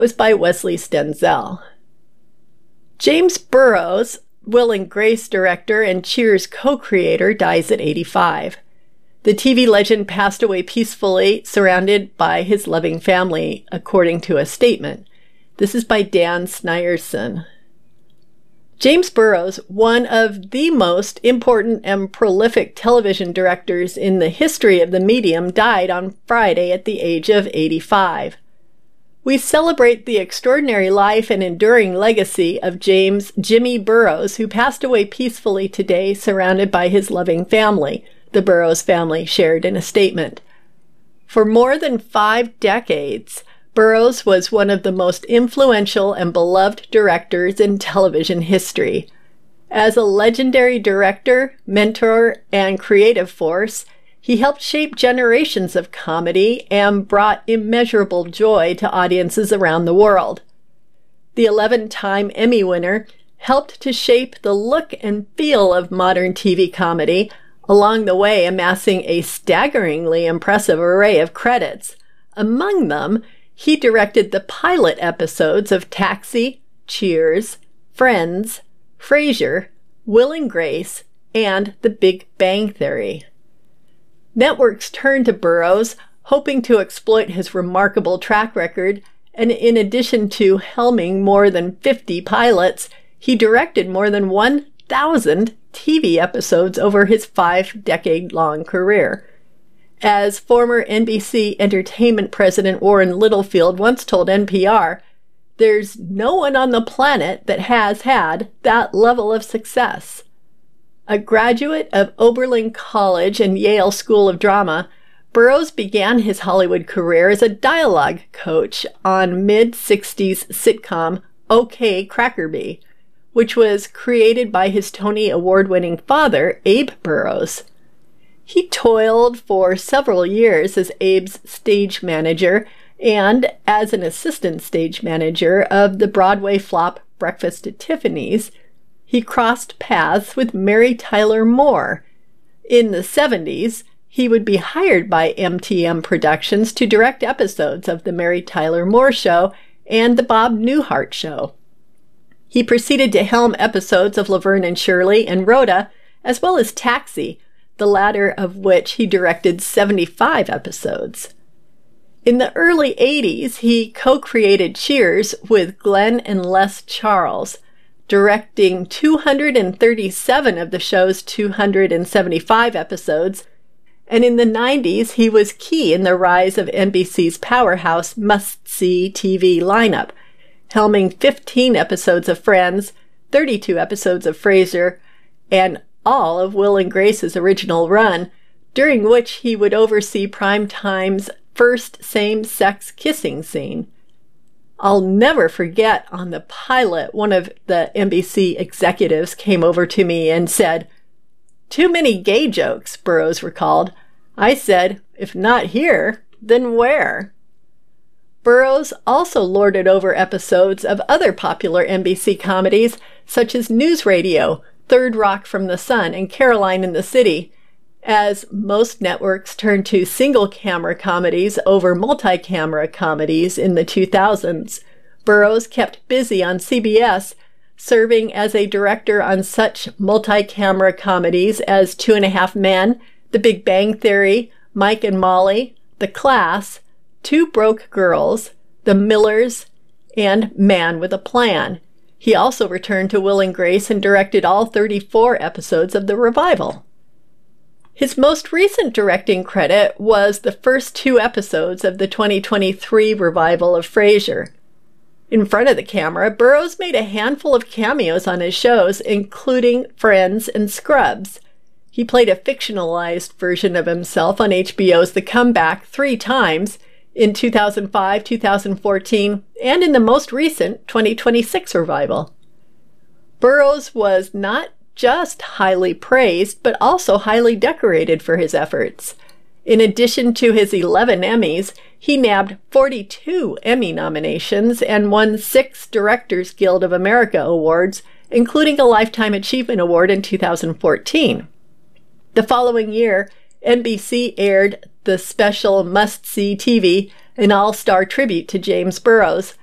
was by Wesley Stenzel. James Burrows, Will and Grace director and Cheers co-creator, dies at 85. The TV legend passed away peacefully, surrounded by his loving family, according to a statement. This is by Dan Snierson. James Burrows, one of the most important and prolific television directors in the history of the medium, died on Friday at the age of 85. We celebrate the extraordinary life and enduring legacy of James Jimmy Burrows, who passed away peacefully today, surrounded by his loving family, the Burrows family shared in a statement. For more than 5 decades, Burrows was one of the most influential and beloved directors in television history. As a legendary director, mentor, and creative force, he helped shape generations of comedy and brought immeasurable joy to audiences around the world. The 11-time Emmy winner helped to shape the look and feel of modern TV comedy, along the way amassing a staggeringly impressive array of credits. Among them, he directed the pilot episodes of Taxi, Cheers, Friends, Frasier, Will and Grace, and The Big Bang Theory. Networks turned to Burrows, hoping to exploit his remarkable track record, and in addition to helming more than 50 pilots, he directed more than 1,000 TV episodes over his 5-decade-long career. As former NBC Entertainment President Warren Littlefield once told NPR, "There's no one on the planet that has had that level of success." A graduate of Oberlin College and Yale School of Drama, Burrows began his Hollywood career as a dialogue coach on mid-60s sitcom OK Crackerby, which was created by his Tony Award-winning father, Abe Burrows. He toiled for several years as Abe's stage manager and as an assistant stage manager of the Broadway flop Breakfast at Tiffany's. He crossed paths with Mary Tyler Moore. In the 70s, he would be hired by MTM Productions to direct episodes of The Mary Tyler Moore Show and The Bob Newhart Show. He proceeded to helm episodes of Laverne and Shirley and Rhoda, as well as Taxi, the latter of which he directed 75 episodes. In the early 80s, he co-created Cheers with Glenn and Les Charles, directing 237 of the show's 275 episodes, and in the 90s, he was key in the rise of NBC's powerhouse must-see TV lineup, helming 15 episodes of Friends, 32 episodes of Frasier, and all of Will and Grace's original run, during which he would oversee Primetime's first same-sex kissing scene. I'll never forget, on the pilot, one of the NBC executives came over to me and said, "Too many gay jokes," Burrows recalled. I said, "If not here, then where?" Burrows also lorded over episodes of other popular NBC comedies, such as News Radio, Third Rock from the Sun, and Caroline in the City. As most networks turned to single-camera comedies over multi-camera comedies in the 2000s, Burrows kept busy on CBS, serving as a director on such multi-camera comedies as 2.5 Men, The Big Bang Theory, Mike and Molly, The Class, Two Broke Girls, The Millers, and Man with a Plan. He also returned to Will and Grace and directed all 34 episodes of The Revival. His most recent directing credit was the first 2 episodes of the 2023 revival of Frasier. In front of the camera, Burrows made a handful of cameos on his shows, including Friends and Scrubs. He played a fictionalized version of himself on HBO's The Comeback 3 times, in 2005, 2014, and in the most recent 2026 revival. Burrows was not just highly praised, but also highly decorated for his efforts. In addition to his 11 Emmys, he nabbed 42 Emmy nominations and won 6 Directors Guild of America awards, including a Lifetime Achievement Award in 2014. The following year, NBC aired the special must-see TV, an all-star tribute to James Burrows,